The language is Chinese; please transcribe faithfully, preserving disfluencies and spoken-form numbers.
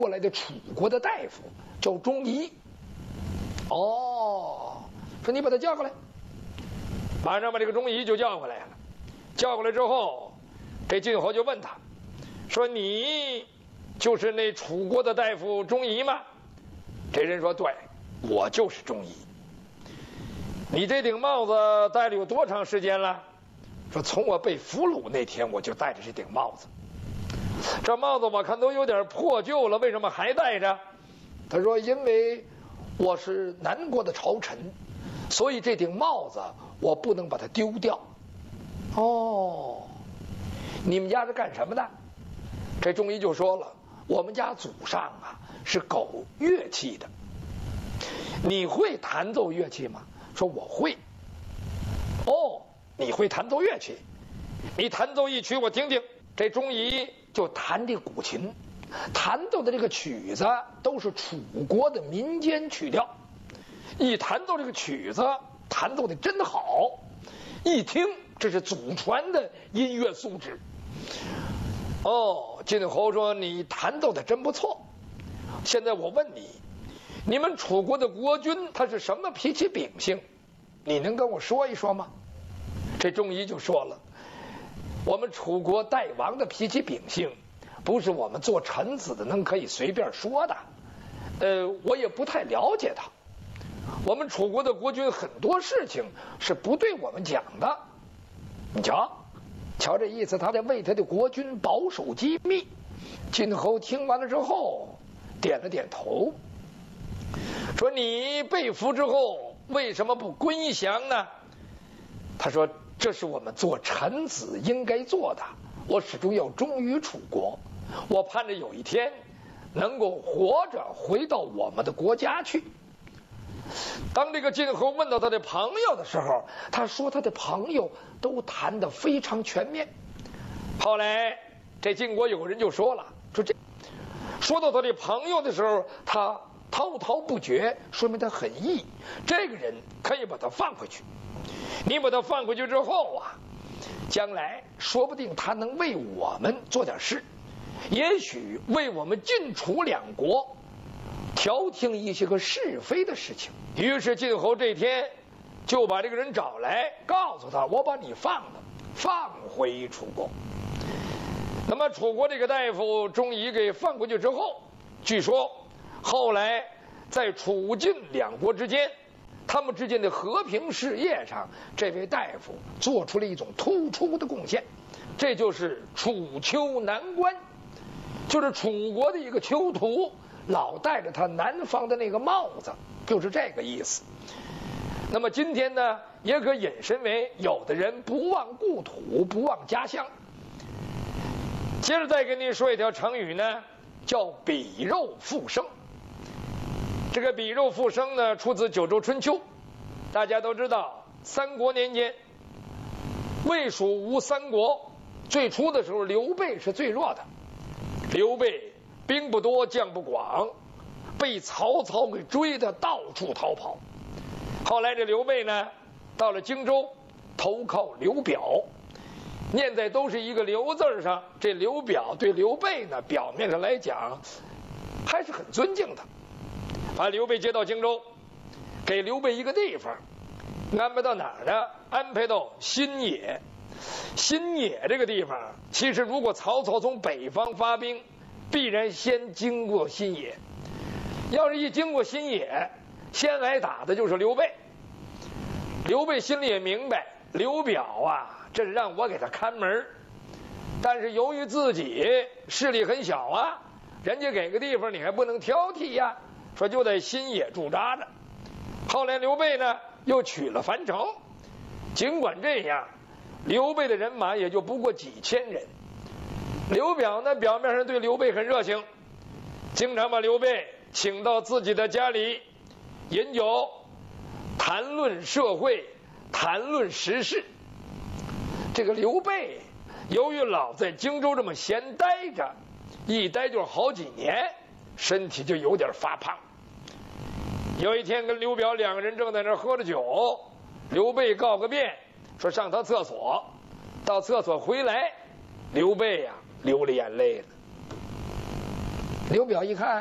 过来的楚国的大夫叫钟仪。哦，说你把他叫过来，马上把这个钟仪就叫过来了。叫过来之后，这晋侯就问他，说你就是那楚国的大夫钟仪吗？这人说对，我就是钟仪。你这顶帽子戴了有多长时间了？说从我被俘虏那天我就戴着这顶帽子。这帽子我看都有点破旧了，为什么还戴着？他说因为我是南国的朝臣，所以这顶帽子我不能把它丢掉。哦，你们家是干什么的？这钟仪就说了，我们家祖上啊是搞乐器的。你会弹奏乐器吗？说我会。哦，你会弹奏乐器，你弹奏一曲我听听。这钟仪就弹这古琴，弹奏的这个曲子都是楚国的民间曲调，一弹奏这个曲子弹奏的真好，一听这是祖传的音乐素质。哦，晋侯说你弹奏的真不错。现在我问你，你们楚国的国君他是什么脾气秉性？你能跟我说一说吗？这钟仪就说了，我们楚国大王的脾气秉性不是我们做臣子的能可以随便说的。呃，我也不太了解他。我们楚国的国君很多事情是不对我们讲的。你瞧，瞧这意思，他在为他的国君保守机密。晋侯听完了之后点了点头，说你被俘之后为什么不归降呢？他说这是我们做臣子应该做的，我始终要忠于楚国，我盼着有一天能够活着回到我们的国家去。当这个晋侯问到他的朋友的时候，他说他的朋友都谈得非常全面。后来这晋国有人就说了，说这说到他的朋友的时候，他滔滔不绝，说明他很义，这个人可以把他放回去。你把他放回去之后啊，将来说不定他能为我们做点事，也许为我们晋楚两国调停一些个是非的事情。于是晋侯这天就把这个人找来，告诉他我把你放了，放回楚国。那么楚国这个大夫钟仪给放回去之后，据说后来在楚晋两国之间，他们之间的和平事业上，这位大夫做出了一种突出的贡献。这就是楚丘南关，就是楚国的一个丘图，老戴着他南方的那个帽子，就是这个意思。那么今天呢，也可引申为有的人不忘故土，不忘家乡。接着再跟您说一条成语呢，叫比肉复生。这个比肉复生呢，出自《九州春秋》。大家都知道，三国年间，魏蜀吴三国最初的时候，刘备是最弱的。刘备兵不多，将不广，被曹操给追得到处逃跑。后来这刘备呢，到了荆州，投靠刘表，念在都是一个刘字上，这刘表对刘备呢，表面上来讲还是很尊敬的。把刘备接到荆州，给刘备一个地方，安排到哪儿呢？安排到新野。新野这个地方，其实如果曹操从北方发兵，必然先经过新野。要是一经过新野，先来打的就是刘备。刘备心里也明白，刘表啊，这是让我给他看门，但是由于自己势力很小啊，人家给个地方你还不能挑剔呀，说就在新野驻扎着。后来刘备呢又取了樊城，尽管这样，刘备的人马也就不过几千人。刘表呢表面上对刘备很热情，经常把刘备请到自己的家里饮酒，谈论社会，谈论时事。这个刘备由于老在荆州这么闲待着，一待就是好几年，身体就有点发胖。有一天跟刘表两个人正在那喝着酒，刘备告个便，说上趟厕所。到厕所回来，刘备呀、啊、流了眼泪了。 刘表一看